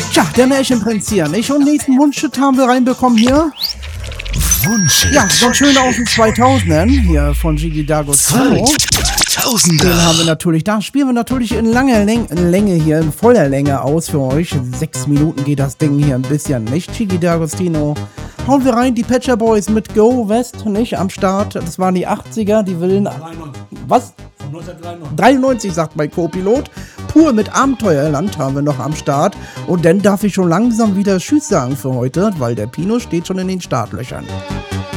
Tja, der Märchenprinz hier, nicht? Und nächsten Wunschhit haben wir reinbekommen hier. Wunschhit. Ja, so schön aus den 2000ern, hier von Gigi D'Agostino. 2000er. Den haben wir natürlich, da spielen wir natürlich in langer Länge hier, in voller Länge aus für euch. 6 Minuten geht das Ding hier ein bisschen, nicht? Gigi D'Agostino. Hauen wir rein, die Pet Shop Boys mit Go West, nicht? Am Start. Das waren die 80er, die willen... 93. Was? Von 1993. 93, sagt mein Co-Pilot. Pur mit Abenteuerland haben wir noch am Start. Und dann darf ich schon langsam wieder Tschüss sagen für heute, weil der Pino steht schon in den Startlöchern.